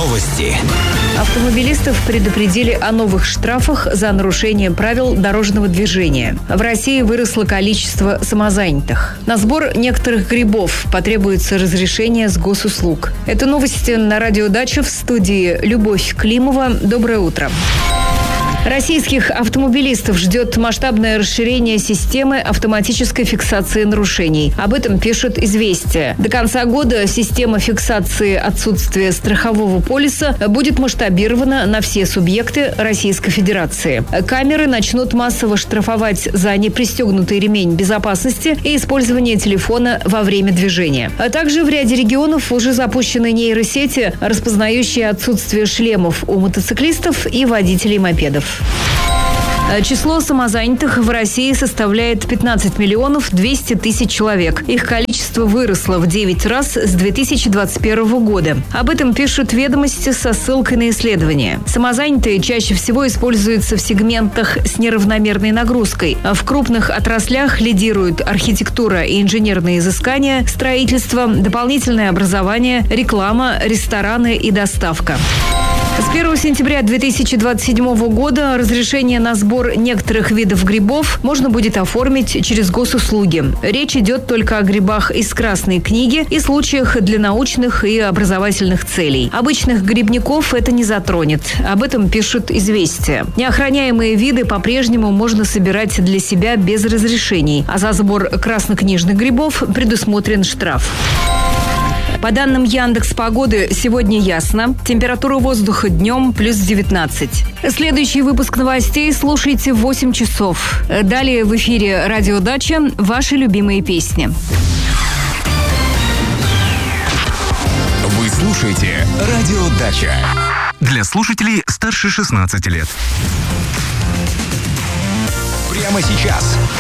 Новости. Автомобилистов предупредили о новых штрафах за нарушение правил дорожного движения. В России выросло количество самозанятых. На сбор некоторых грибов потребуется разрешение с госуслуг. Это новости на радио «Дача», в студии Любовь Климова. Доброе утро. Российских автомобилистов ждет масштабное расширение системы автоматической фиксации нарушений. Об этом пишет «Известия». До конца года система фиксации отсутствия страхового полиса будет масштабирована на все субъекты Российской Федерации. Камеры начнут массово штрафовать за непристегнутый ремень безопасности и использование телефона во время движения. А также в ряде регионов уже запущены нейросети, распознающие отсутствие шлемов у мотоциклистов и водителей мопедов. Число самозанятых в России составляет 15 миллионов 200 тысяч человек. Их количество выросло в 9 раз с 2021 года. Об этом пишут «Ведомости» со ссылкой на исследования. Самозанятые чаще всего используются в сегментах с неравномерной нагрузкой. В крупных отраслях лидируют архитектура и инженерные изыскания, строительство, дополнительное образование, реклама, рестораны и доставка. С 1 сентября 2027 года разрешение на сбор некоторых видов грибов можно будет оформить через госуслуги. Речь идет только о грибах из Красной книги и случаях для научных и образовательных целей. Обычных грибников это не затронет. Об этом пишут «Известия». Неохраняемые виды по-прежнему можно собирать для себя без разрешений, а за сбор краснокнижных грибов предусмотрен штраф. По данным Яндекс.Погоды, сегодня ясно. Температура воздуха днем плюс 19. Следующий выпуск новостей слушайте в 8 часов. Далее в эфире «Радио Дача» ваши любимые песни. Вы слушаете «Радио Дача». Для слушателей старше 16 лет. Прямо сейчас